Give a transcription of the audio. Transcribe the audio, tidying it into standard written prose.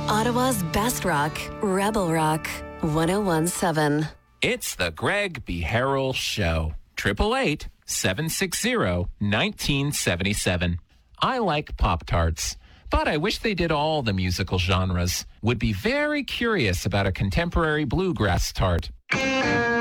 Ottawa's best rock, Rebel Rock, 101.7. It's the Greg B. Harrell Show. 888-760-1977. I like Pop-Tarts, but I wish they did all the musical genres. Would be very curious about a contemporary bluegrass tart.